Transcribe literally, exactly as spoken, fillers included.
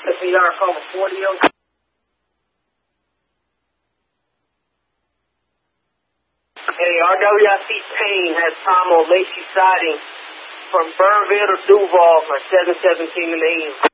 That's me on call for forty. Hey, R W I C Payne has Tom on Lacey siding from Burnville to Duval for seven seventeen in the evening.